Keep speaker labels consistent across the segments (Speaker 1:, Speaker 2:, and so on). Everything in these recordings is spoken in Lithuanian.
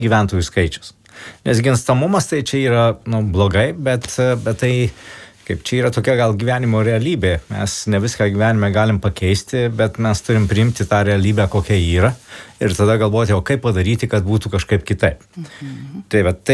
Speaker 1: gyventojų skaičius. Nes gimstamumas tai čia yra blogai, bet tai kaip čia yra tokia gal gyvenimo realybė. Mes ne viską gyvenime galim pakeisti, bet mes turim priimti tą realybę, kokia yra, ir tada galvoti, o kaip padaryti, kad būtų kažkaip kitaip. Tai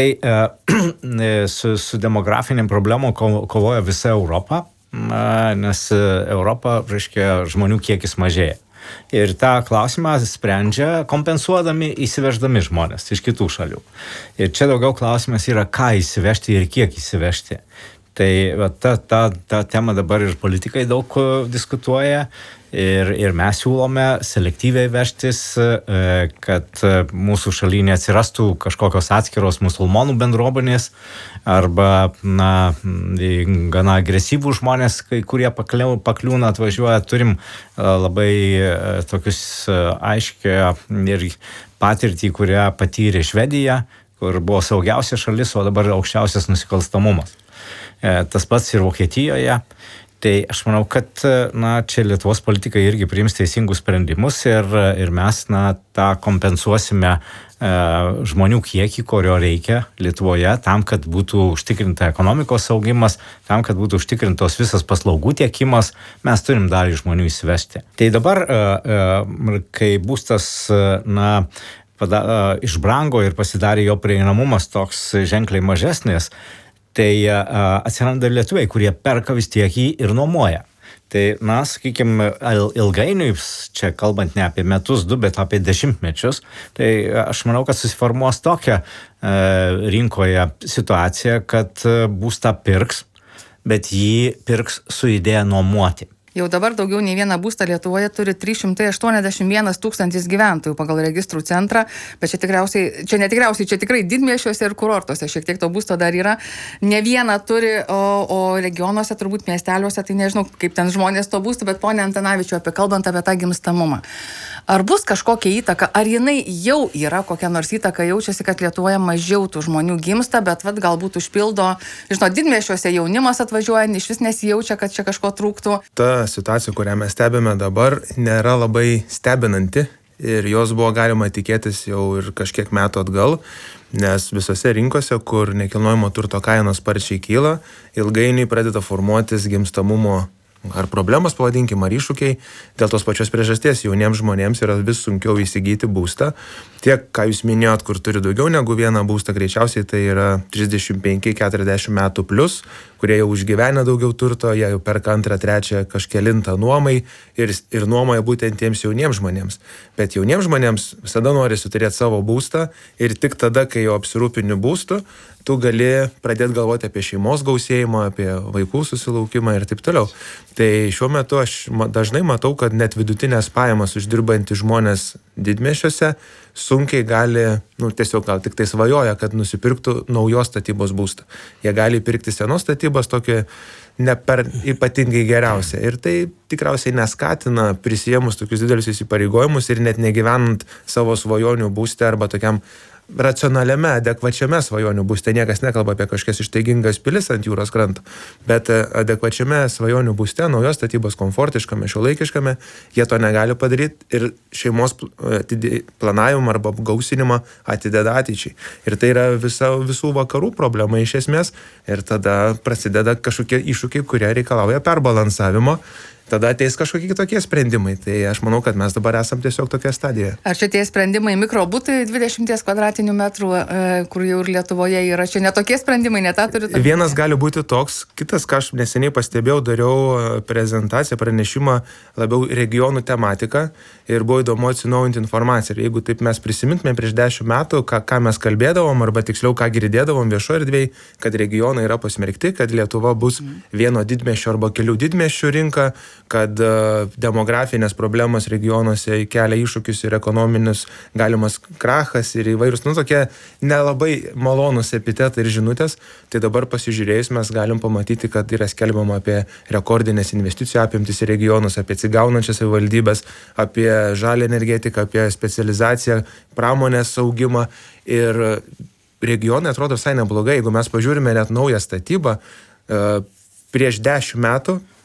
Speaker 1: su demografiniam problemom kovoja visa Europa, nes Europa, reiškia, žmonių kiekis mažėja. Ir tą klausimą sprendžia kompensuodami, įsiveždami žmonės iš kitų šalių. Ir čia daugiau klausimas yra, ką įsivežti ir kiek įsivežti. Tai ta tema dabar ir politikai daug diskutuoja ir mes siūlome selektyviai vežtis, kad mūsų šalyje neatsirastų kažkokios atskiros musulmonų bendruomenės arba gana agresyvų žmonės, kurie pakliūna, atvažiuoja. Turim labai tokius aiškę ir patirtį, kurią patyrė Švedija, kur buvo saugiausia šalis, o dabar aukščiausias nusikalstamumas. Tas pats ir Vokietijoje. Tai aš manau, kad čia Lietuvos politikai irgi priims teisingus sprendimus ir mes tą kompensuosime žmonių kiekį, kurio reikia Lietuvoje, tam, kad būtų užtikrinta ekonomikos augimas, tam, kad būtų užtikrintos visas paslaugų tiekimas, mes turim dalį žmonių įsivežti. Tai dabar, kai būstas išbrango ir pasidarė jo prieinamumas toks ženkliai mažesnis, tai atsiranda lietuviai, kurie perka vis tiek jį ir nuomoja. Tai, sakykime, ilgainiui, čia kalbant ne apie metus, du, bet apie dešimtmečius, tai aš manau, kad susiformuos tokia rinkoje situacija, kad būstą pirks, bet jį pirks su idėja nuomoti.
Speaker 2: Jau dabar daugiau nei vieną būstą Lietuvoje turi 381 000 gyventojų pagal registrų centrą, bet čia tikrai didmiesčiuose ir kurortuose šiek tiek to būsto dar yra. Ne vieną turi, o regionuose, turbūt miesteliuose, tai nežinau, kaip ten žmonės to būsto, bet ponia Antanavičiau, kalbant apie tą gimstamumą. Ar bus kažkokia įtaka, ar jinai jau yra kokia nors įtaka, jaučiasi, kad Lietuvoje mažiau tų žmonių gimsta, bet galbūt užpildo, didmiesčiuose jaunimas atvažiuoja, iš vis nesijaučia, kad čia kažko trūktų.
Speaker 3: Ta situacija, kurią mes stebime dabar, nėra labai stebinanti ir jos buvo galima tikėtis jau ir kažkiek metų atgal, nes visose rinkose, kur nekilnojamo turto kainos sparčiai kyla, ilgainiui pradeda formuotis gimstamumo ar problemos, pavadinkim, ar iššūkiai. Dėl tos pačios priežasties jauniems žmonėms yra vis sunkiau įsigyti būstą. Tiek, ką jūs minėjot, kur turi daugiau negu vieną būstą, greičiausiai tai yra 35-40 metų plus, kurie jau užgyvenę daugiau turto, jie jau perka antrą, trečią kažkelintą nuomai ir nuomoja būtent tiems jauniems žmonėms. Bet jauniems žmonėms visada norisi turėti savo būstą ir tik tada, kai jau apsirūpini būstu, tu gali pradėti galvoti apie šeimos gausėjimą, apie vaikų susilaukimą ir taip toliau. Tai šiuo metu aš dažnai matau, kad net vidutinės pajamas uždirbantys žmonės didmiesčiuose sunkiai gali, tiesiog gal tik tai svajoja, kad nusipirktų naujos statybos būstą. Jie gali pirkti senos statybos tokį ne per ypatingai geriausią. Ir tai tikriausiai neskatina prisijėmus tokius didelius įsipareigojimus ir net negyvenant savo svajonių būste arba tokiam racionaliame, adekvačiame svajonių būste. Niekas nekalba apie kažkokias ištaigingas pilis ant jūros kranto, bet adekvačiame svajonių būste, naujos statybos, komfortiškame, šiuolaikiškame, jie to negali padaryti ir šeimos planavimą arba gausinimą atideda ateičiai. Ir tai yra visų vakarų problema iš esmės ir tada prasideda kažkokie iššūkiai, kurie reikalauja perbalansavimo. Tada ateis kažkokie kitokie sprendimai. Tai aš manau, kad mes dabar esam tiesiog tokia stadijoje.
Speaker 2: Ar čia tie sprendimai mikrobutai 20 kvadratinių metrų, kur jau ir Lietuvoje yra, čia netokie sprendimai, ne tą turi?
Speaker 3: Vienas gali būti toks, kitas, ką aš neseniai pastebėjau, dariau prezentaciją, pranešimą labiau regionų tematiką ir buvo įdomu atsinaujinti informaciją. Ir jeigu taip mes prisimintume prieš 10 metų, ką mes kalbėdavom, arba tiksliau, ką girdėdavom viešo erdvėj, kad regionai yra pasmerkti, kad Lietuva bus vieno didmiesčio arba kelių didmiesčių rinka, kad demografinės problemos regionuose kelia iššūkius ir ekonominis galimas krachas ir įvairūs, tokie nelabai malonus epitetai ir žinutės. Tai dabar pasižiūrėjus mes galim pamatyti, kad yra skelbiama apie rekordinės investicijų apimtis į regionus, apie atsigaunančias savivaldybės, apie žalią energetiką, apie specializaciją, pramonės augimą. Ir regionai atrodo visai neblogai. Jeigu mes pažiūrime net naują statybą, prieš 10 metų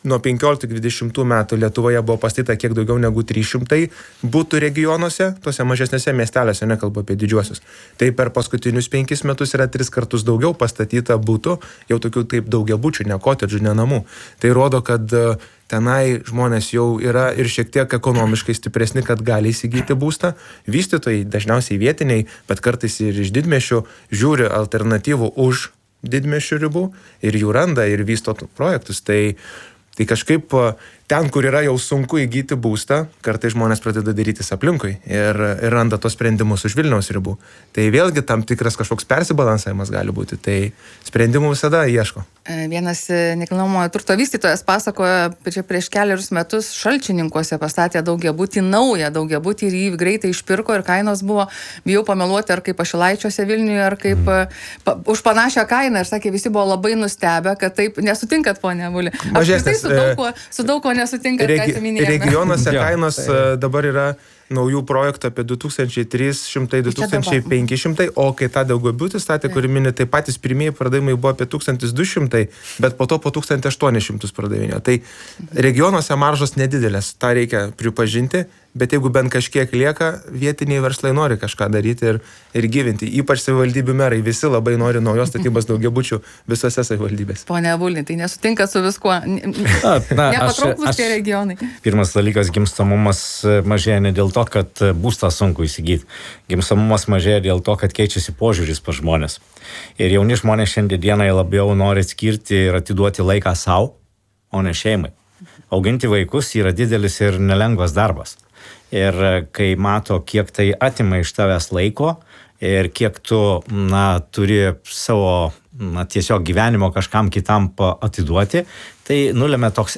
Speaker 3: nuo 15-20 metų Lietuvoje buvo pastatyta kiek daugiau negu 300 būtų regionuose, tose mažesnėse miesteliuose, nekalbu apie didžiuosius. Tai per paskutinius 5 metus yra 3 kartus daugiau pastatyta būtų, jau tokių taip daugiabučių, ne kotedžų, ne namų. Tai rodo, kad tenai žmonės jau yra ir šiek tiek ekonomiškai stipresni, kad gali įsigyti būstą. Vystytojai, dažniausiai vietiniai, bet kartais ir iš didmiesčių, žiūri alternatyvų už didmiesčių ribų ir jų randa ir vysto projektus. Tai kažkaip ten, kur yra jau sunku įgyti būstą, kartai žmonės pradeda darytis aplinkui ir randa tos sprendimus už Vilniaus ribų. Tai vėlgi tam tikras kažkoks persibalansavimas gali būti. Tai sprendimų visada ieško.
Speaker 2: Vienas nekilnojamojo turto vystytojas pasakojo, prieš keliarius metus Šalčininkuose pastatė naują daugiabutį ir jį greitai išpirko ir kainos buvo, bijau pameluoti, ar kaip Pašilaičiuose Vilniuje, ar kaip už panašią kainą. Ir sakė, visi buvo labai nustebę, kad taip nesutinkat, ponia Avuli. Apskritai su daug ko nesutinkat, ką atsiminėjome.
Speaker 3: Regionuose kainos dabar yra naujų projektų apie 2300-2500, o kai tą daugiabutį statė, kurį mini, tai patys pirmieji pardavimai buvo apie 1200, bet po to po 1800 pardavinio. Tai regionuose maržos nedidelės, tą reikia pripažinti, bet jeigu bent kažkiek lieka, vietiniai verslai nori kažką daryti ir gyvinti. Ypač savivaldybių merai, visi labai nori naujos statybos daugiabučių visose savivaldybėse.
Speaker 2: Pone Avuli, tai nesutinka su viskuo. Nepatrauklus tie regionai.
Speaker 1: Pirmas dalykas, gimstamumas mažėja ne dėl to, kad būstą sunku įsigyti. Gimstamumas mažėja dėl to, kad keičiasi požiūris pas žmonės. Ir jauni žmonės šiandienai labiau nori skirti ir atiduoti laiką savo, o ne šeimai. Auginti vaikus yra didelis ir nelengvas darbas. Ir kai mato, kiek tai atima iš tavęs laiko ir kiek tu, turi savo, tiesiog gyvenimo kažkam kitam atiduoti, tai nulėmė toks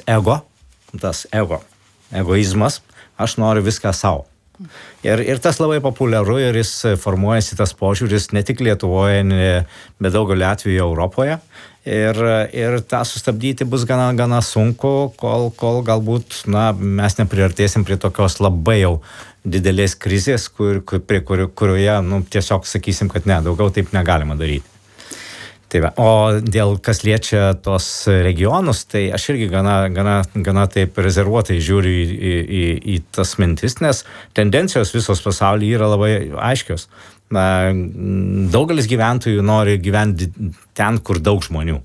Speaker 1: egoizmas, aš noriu viską savo. Ir tas labai populiaru ir jis formuojasi tas požiūris ne tik Lietuvoje, bet daugelį atvejų Europoje. Ir tą sustabdyti bus gana sunku, kol galbūt mes nepriartėsim prie tokios labai jau didelės krizės, kurioje tiesiog sakysim, kad ne, daugiau taip negalima daryti. Tai va, o dėl kas liečia tos regionus, tai aš irgi gana taip rezervuotai žiūriu į tas mintis, nes tendencijos visos pasaulyje yra labai aiškios. Daugelis gyventojų nori gyventi ten, kur daug žmonių.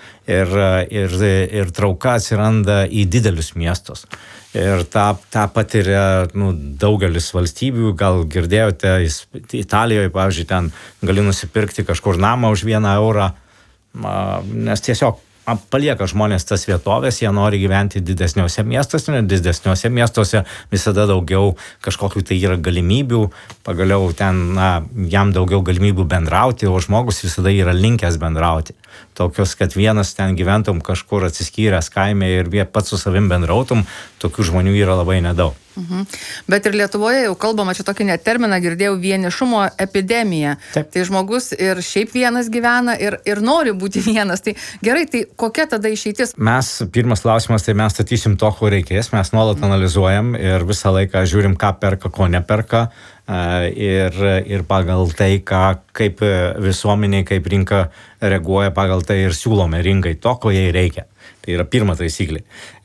Speaker 1: Ir trauka atsiranda į didelius miestus. Ir tą patiria daugelis valstybių, gal girdėjote, Italijoje, pavyzdžiui, ten gali nusipirkti kažkur namą už 1 eurą, nes tiesiog palieka žmonės tas vietovės, jie nori gyventi didesniuose miestuose, nes didesniuose miestuose visada daugiau kažkokių tai yra galimybių, pagaliau ten jam daugiau galimybių bendrauti, o žmogus visada yra linkęs bendrauti. Tokios, kad vienas ten gyventum kažkur atsiskyręs kaime ir pats su savim bendrautum, tokių žmonių yra labai nedaug.
Speaker 2: Bet ir Lietuvoje jau kalbama, čia tokį net terminą girdėjau, vienišumo epidemija. Taip. Tai žmogus ir šiaip vienas gyvena ir nori būti vienas. Tai gerai, tai kokia tada išeitis?
Speaker 1: Pirmas klausimas, tai mes statysim to, ko reikės, mes nuolat analizuojam ir visą laiką žiūrim, ką perka, ko neperka. Ir pagal tai, kaip visuomeniai, kaip rinka reaguoja, pagal tai ir siūlome rinkai to, ko jai reikia. Tai yra pirma taisyklė.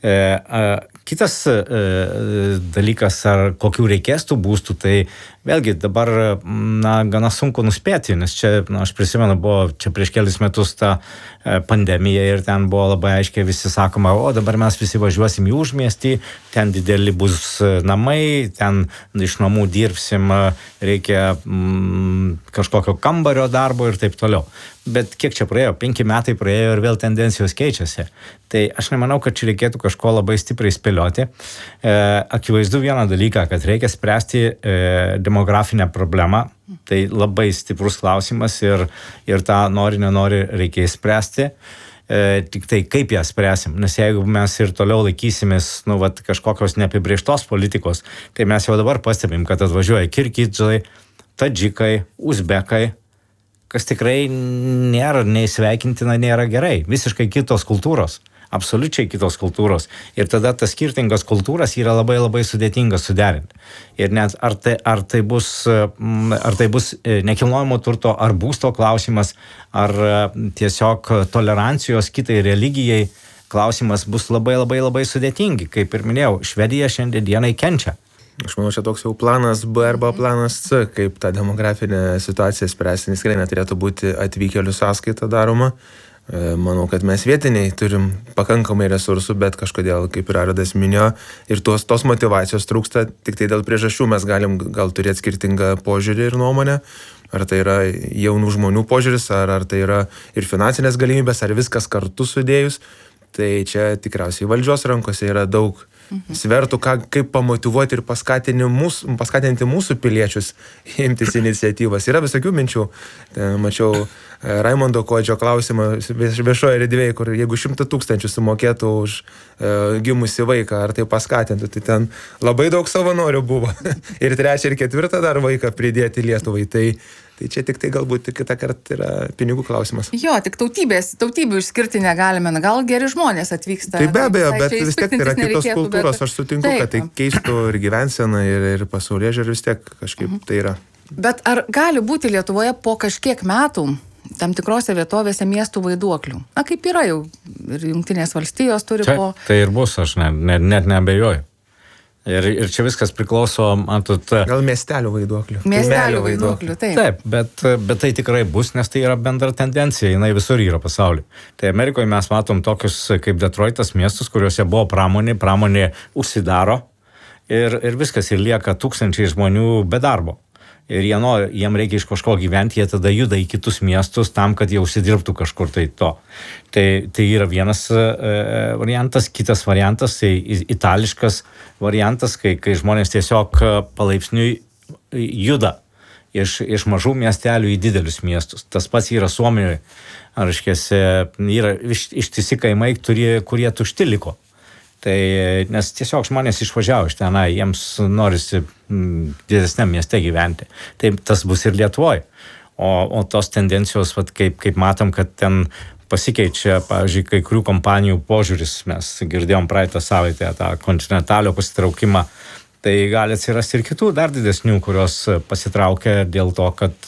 Speaker 1: Kitas dalykas, ar kokių reikės tų būstų, tai vėlgi dabar gana sunku nuspėti, nes čia, aš prisimenu, buvo čia prieš kelis metus ta pandemija ir ten buvo labai aiškiai visi sakoma, o dabar mes visi važiuosim į užmiestį, ten dideli bus namai, ten iš namų dirbsim, reikia kažkokio kambario darbo ir taip toliau. Bet kiek čia praėjo? 5 metai praėjo ir vėl tendencijos keičiasi. Tai aš nemanau, kad čia reikėtų kažko labai stipriai spėlioti. Akivaizdu vieną dalyką, kad reikia spręsti demografinę problemą. Tai labai stiprus klausimas ir tą nenori reikės spręsti. Tik tai kaip ją spręsim. Nes jeigu mes ir toliau laikysimės kažkokios neapibrėžtos politikos, tai mes jau dabar pastebim, kad atvažiuoja kirgizai, tadžikai, uzbekai, kas tikrai nėra neįsveikintina, nėra gerai. Visiškai kitos kultūros. Absoliučiai kitos kultūros. Ir tada tas skirtingas kultūras yra labai labai sudėtingas suderinti. Ir net ar tai bus nekilnojamo turto, ar būsto klausimas, ar tiesiog tolerancijos kitai religijai klausimas bus labai sudėtingi. Kaip ir minėjau, Švedija šiandienai kenčia.
Speaker 3: Aš manau, čia toks jau planas B arba planas C, kaip tą demografinę situaciją spręsti, nes tikrai neturėtų būti atvykėlių sąskaita daroma. Manau, kad mes vietiniai turim pakankamai resursų, bet kažkodėl, kaip ir Arvydas minėjo, ir tos motyvacijos trūksta, tik tai dėl priežasčių mes galim gal turėti skirtingą požiūrį ir nuomonę. Ar tai yra jaunų žmonių požiūris, ar tai yra ir finansinės galimybės, ar viskas kartu sudėjus. Tai čia tikriausiai valdžios rankose yra daug svertų, kaip pamotyvuoti ir paskatinti mūsų piliečius imtis iniciatyvas. Yra visokių minčių. Mačiau Raimondo Kodžio klausimą viešoje erdvėje, kur jeigu 100 000 sumokėtų už gimusi vaiką, ar tai paskatintų, tai ten labai daug savanorių buvo. Ir 3. ir 4. dar vaiką pridėti Lietuvai. Tai čia tik tai galbūt kitą kartą yra pinigų klausimas.
Speaker 2: Jo, tik tautybių išskirti negalime. Gal geri žmonės atvyksta.
Speaker 3: Tai be abejo, bet vis tiek yra kitos kultūros. Aš sutinku, kad tai keistų ir gyvenseną, ir pasaulėžiūrą, vis tiek kažkaip tai yra.
Speaker 2: Bet ar gali būti Lietuvoje po kažkiek metų tam tikrose vietovėse miestų vaiduoklių? Na, kaip yra jau ir Jungtinės valstijos turi
Speaker 1: po... Tai ir bus, aš net neabejoju. Ir čia viskas priklauso, matot...
Speaker 3: Gal miestelių vaiduoklių.
Speaker 2: Miestelių vaiduoklių, taip.
Speaker 1: Taip, bet tai tikrai bus, nes tai yra bendra tendencija, jinai visur yra pasaulyje. Tai Amerikoje mes matom tokius kaip Detroitas miestus, kuriuose buvo pramonė užsidaro ir viskas, ir lieka tūkstančiai žmonių be darbo. Ir jiem reikia iš kažko gyventi, jie tada juda į kitus miestus tam, kad jie užsidirbtų kažkur tai to. Tai yra vienas variantas, kitas variantas, tai itališkas variantas, kai žmonės tiesiog palaipsniui juda iš mažų miestelių į didelius miestus. Tas pats yra Suomijoje, yra ištisi kaimai, kurie tušti liko. Tai, nes tiesiog žmonės išvažiavo iš tenai, jiems norisi didesniam mieste gyventi. Tai tas bus ir Lietuvoje. O tos tendencijos, kaip matom, kad ten pasikeičia, pavyzdžiui, kai kurių kompanijų požiūris, mes girdėjom praeitą savaitę tą Continentalio pasitraukimą, tai gali atsirasti ir kitų dar didesnių, kurios pasitraukia dėl to, kad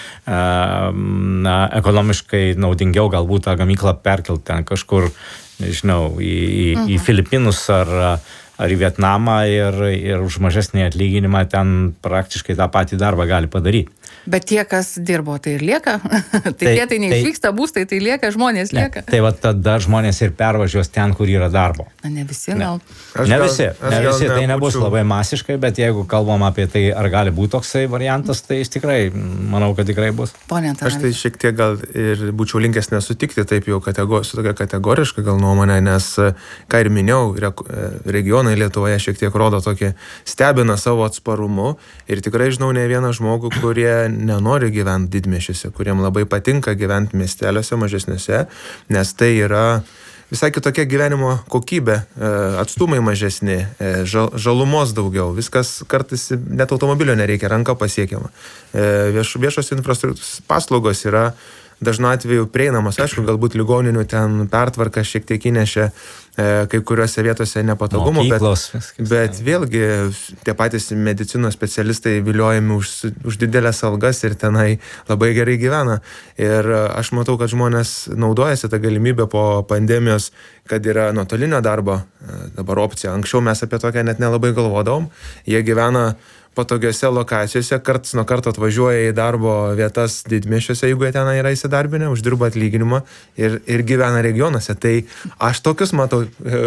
Speaker 1: ekonomiškai naudingiau galbūt tą gamyklą perkelti ten kažkur, nežinau, į Filipinus ar į Vietnamą ir už mažesnį atlyginimą ten praktiškai tą patį darbą gali padaryti.
Speaker 2: Bet tie, kas dirbo, tai ir lieka. Tai neišvyksta būstai, tai lieka, žmonės lieka.
Speaker 1: Tai va tada žmonės ir pervažiuos ten, kur yra darbo.
Speaker 2: Na, ne visi gal.
Speaker 1: Ne visi, tai nebus labai masiškai, bet jeigu kalbam apie tai, ar gali būti toksai variantas, tai jis tikrai, manau, kad tikrai bus.
Speaker 2: Pone Antanavičiau.
Speaker 3: Aš tai šiek tiek gal ir būčiau linkęs nesutikti taip jau su tokia kategoriška gal nuomonė, nes, ką ir minėjau, regionai Lietuvoje šiek tiek rodo tokį, stebina savo atsparumu ir tikrai žinau ne vieną žmogų, kurie nenori gyventi didmiesčiuose, kuriem labai patinka gyventi miesteliuose mažesniuose, nes tai yra visai kitokia gyvenimo kokybė, atstumai mažesni, žalumos daugiau, viskas kartais net automobilio nereikia, ranka pasiekiama. Viešos infrastruktūros paslaugos yra dažnu atveju prieinamos, aišku, galbūt ligoninių ten pertvarka šiek tiek įnešė kai kuriuose vietose nepatogumų, bet vėlgi tie patys medicinos specialistai viliojami už didelės algas ir tenai labai gerai gyvena. Ir aš matau, kad žmonės naudojasi tą galimybę po pandemijos, kad yra nuotolinio darbo dabar opcija. Anksčiau mes apie tokią net nelabai galvodavom. Jie gyvena patogiose lokacijose, karts nuo karto atvažiuoja į darbo vietas didmiesčiuose, jeigu jie ten yra įsidarbinę, uždirba atlyginimą ir gyvena regionuose. Tai aš tokius matau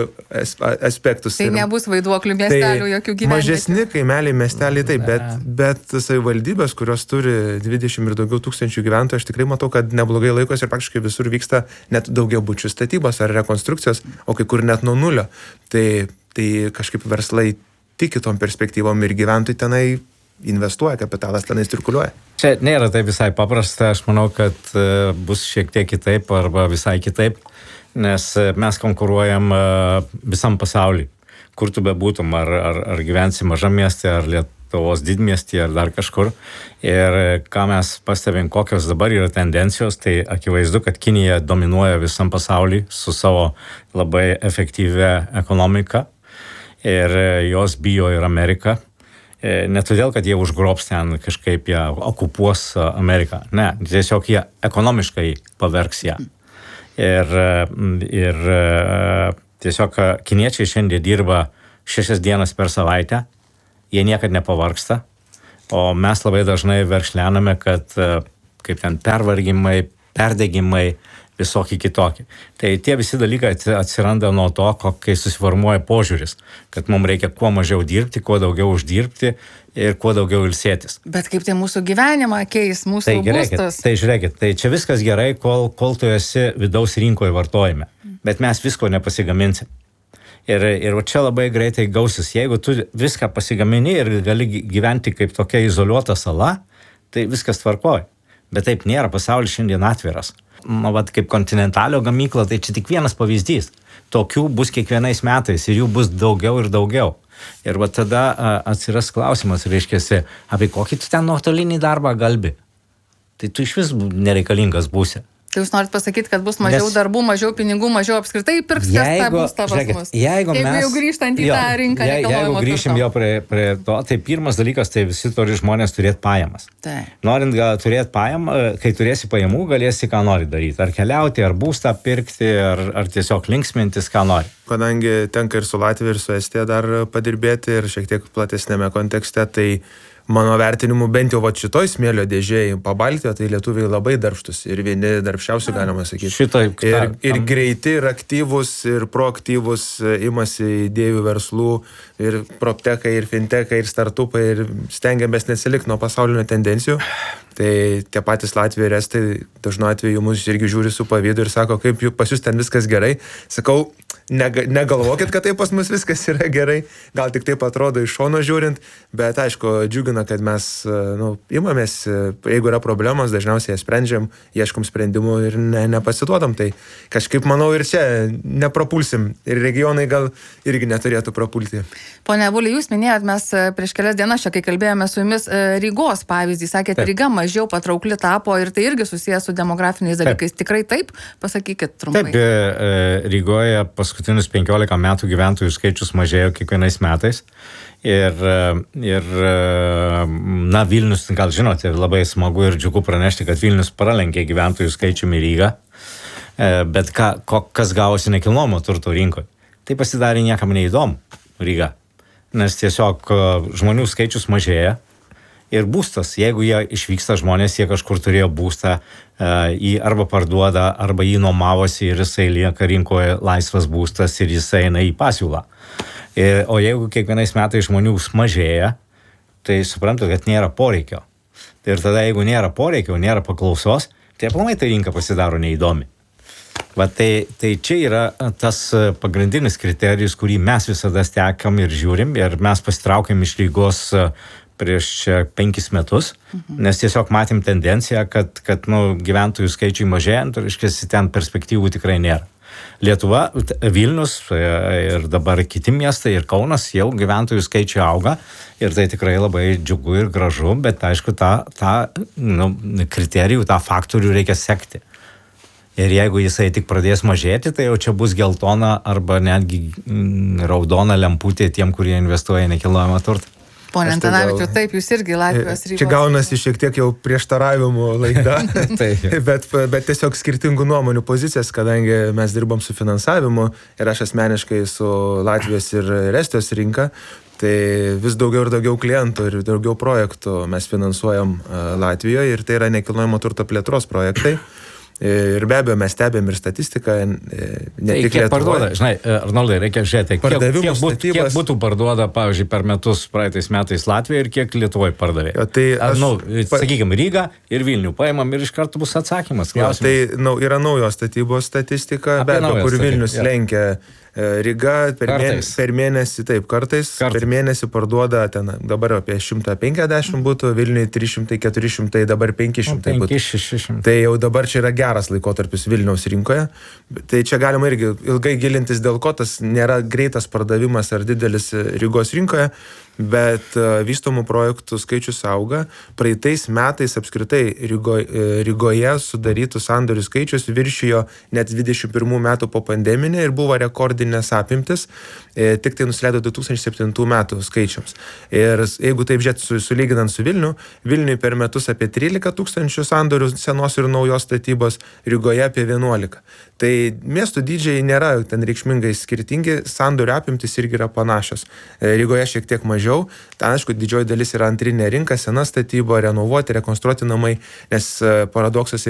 Speaker 3: aspektus.
Speaker 2: Tai nebus vaiduoklių miestelių, jokių gyvenimų.
Speaker 3: Mažesni kaimeliai, miesteliai, taip, bet savivaldybės, kurios turi 20 ir daugiau tūkstančių gyventojų, aš tikrai matau, kad neblogai laikosi ir praktiškai visur vyksta net daugiabučių statybos ar rekonstrukcijos, o kai kur net nuo nulio. Tai kažkaip verslai tiki tom perspektyvom ir gyventojai tenai investuoja, kapitalas tenai cirkuliuoja.
Speaker 1: Čia nėra taip visai paprasta, aš manau, kad bus šiek tiek kitaip arba visai kitaip, nes mes konkuruojam visam pasauliu, kur tu bebūtum, ar gyvensi mažam mieste, ar Lietuvos didmiestį, ar dar kažkur. Ir ką mes pastebim, kokios dabar yra tendencijos, tai akivaizdu, kad Kinija dominuoja visam pasauliu su savo labai efektyvia ekonomika. Ir jos bijo ir Amerika. Ne todėl, kad jie užgrobs ten kažkaip ją okupuos Ameriką. Ne, tiesiog jie ekonomiškai pavergs ją. Ir tiesiog kiniečiai šiandien dirba 6 dienas per savaitę, jie niekad nepavargsta, o mes labai dažnai verkšlename, kad kaip ten pervargimai, perdegimai, visokie kitokie. Tai tie visi dalykai atsiranda nuo to, kai susiformuoja požiūris, kad mums reikia kuo mažiau dirbti, kuo daugiau uždirbti ir kuo daugiau ilsėtis.
Speaker 2: Bet kaip tai mūsų gyvenimą keis, mūsų būstas?
Speaker 1: Tai žiūrėkit, tai čia viskas gerai, kol tu esi vidaus rinkoje vartojime, bet mes visko nepasigaminsim. Ir čia labai greitai gausis, jeigu tu viską pasigamini ir gali gyventi kaip tokia izoliuota sala, tai viskas tvarkoja. Bet taip nėra, pasaulis šiandien atviras. Vat kaip Kontinentalio gamykla, tai čia tik vienas pavyzdys. Tokių bus kiekvienais metais ir jų bus daugiau ir daugiau. Ir va tada atsiras klausimas, reiškiasi, apie kokį tu ten nuotolinį darbą galbi. Tai tu iš vis nereikalingas būsi.
Speaker 2: Tai jūs norit pasakyti, kad bus mažiau darbų, mažiau pinigų, mažiau apskritai pirks tą būstą pas mus.
Speaker 1: Jeigu
Speaker 2: jau grįžtant į tą rinką nekilnojamo turto.
Speaker 1: Jeigu grįšim jau prie to, tai pirmas dalykas, tai visi turi žmonės turėti pajamas.
Speaker 2: Tai.
Speaker 1: Norint turėti pajamą, kai turėsi pajamų, galėsi ką nori daryti. Ar keliauti, ar būstą pirkti, ar tiesiog linksmintis, ką nori.
Speaker 3: Kadangi tenka ir su Latvija, ir su Estija dar padirbėti ir šiek tiek platesnėme kontekste, tai mano vertinimu, bent jau šitoj smėlio dėžėje Pabaltijo, tai lietuviai labai darbštus ir vieni darbščiausių, galima sakyti. Ir greiti, ir aktyvus, ir proaktyvus, imasi idėjų verslų, ir proptekai, ir fintekai, ir startupai, ir stengiamės nesilikti nuo pasaulinio tendencijų. Tai tie patys Latvijai ir Estai dažnu atveju mus irgi žiūri su pavydu ir sako, kaip pas jūs ten viskas gerai. Sakau, negalvokit, kad taip pas mus viskas yra gerai, gal tik taip atrodo iš šono žiūrint, bet aišku, džiugina, kad mes imamės, jeigu yra problemos, dažniausiai jas sprendžiam, ieškom sprendimų ir nepasiduodam. Tai kažkaip manau ir čia neprapulsim ir regionai gal irgi neturėtų prapulti.
Speaker 2: Pone Avuli, jūs minėjot, mes prieš kelias dienas čia, kai kalbėjome su jumis, Rygos pavyzdį, sakėt, Ryga mažiau patraukli tapo ir tai irgi susijęs su demografiniais dalykais. Tikrai taip? Pasakykit trumpai.
Speaker 1: Taip, Rygoje paskutinius 15 metų gyventojų skaičius mažėjo kiekvienais metais. Ir Vilnius, gal žinote, labai smagu ir džiugu pranešti, kad Vilnius pralenkė gyventojų skaičiumi Rygą, bet kas gavosi nekilnojamo turto rinkoje. Tai pasidarė niekam neįdomu Ryga, nes tiesiog žmonių skaičius mažėja ir būstas, jeigu jie išvyksta žmonės, jie kažkur turėjo būstą, jį arba parduoda, arba jį nuomavosi ir jisai lieka rinkoje laisvas būstas ir jisai eina į pasiūlą. O jeigu kiekvienais metais žmonių mažėja, tai suprantu, kad nėra poreikio. Ir tada, jeigu nėra poreikio, nėra paklausos, tai aplamai ta rinka pasidaro neįdomi. Tai čia yra tas pagrindinis kriterijus, kurį mes visada stekam ir žiūrim, ir mes pasitraukėm iš Rygos prieš 5 metus, nes tiesiog matėm tendenciją, kad gyventojų skaičiui mažėjant, reiškia, ten perspektyvų tikrai nėra. Lietuva, Vilnius ir dabar kiti miestai ir Kaunas jau gyventojų skaičiai auga ir tai tikrai labai džiugu ir gražu, bet aišku, tą kriterijų, tą faktorių reikia sekti. Ir jeigu jisai tik pradės mažėti, tai jau čia bus geltona arba netgi raudona lemputė tiem, kurie investuoja į nekilnojamą turtą.
Speaker 2: Pone Antanavičiau, taip, jūs irgi Latvijos Rygos.
Speaker 3: Čia gaunasi šiek tiek jau prieštaravimų laida, bet tiesiog skirtingų nuomonių pozicijas, kadangi mes dirbam su finansavimu ir aš asmeniškai su Latvijos ir Estijos rinka, tai vis daugiau ir daugiau klientų ir daugiau projektų mes finansuojam Latvijoje ir tai yra nekilnojamo turto plėtros projektai. Ir be abejo, mes stebėm ir statistiką, ne tik
Speaker 1: Lietuvoje. Parduoda, žinai, Arnoldai, reikia žiūrėti, kiek būtų parduoda, pavyzdžiui, per metus praeitais metais Latvijoje ir kiek Lietuvoje pardavė. Sakykime, Rygą ir Vilnių paimam ir iš karto bus atsakymas.
Speaker 3: Tai yra naujos statybos statistika, be abejo, kur Vilnius lenkia Ryga per mėnesį, taip, kartais per mėnesį parduoda ten dabar apie 150 būtų, Vilniui 300, 400, dabar 500 būtų.
Speaker 1: 600.
Speaker 3: Tai jau dabar čia yra geras laikotarpis Vilniaus rinkoje. Tai čia galima irgi ilgai gilintis, dėl ko tas nėra greitas pardavimas ar didelis Rygos rinkoje, bet vystomų projektų skaičius auga. Praeitais metais apskritai Rygoje sudarytų sandorių skaičius viršijo net 21 metų po pandeminė ir buvo rekordinės apimtis, tik tai nusileido 2007 metų skaičiams. Ir jeigu taip žiūrėt sulyginant su Vilniui per metus apie 13 tūkstančių sandorių senos ir naujos statybos, Rygoje apie 11. Tai miestų dydžiai nėra ten reikšmingai skirtingi, sandorių apimtis irgi yra panašios. Rygoje šiek tiek mažiau, ten aišku didžioji dalis yra antrinė rinka, sena statyba, renovuoti, rekonstruoti namai, nes paradoksas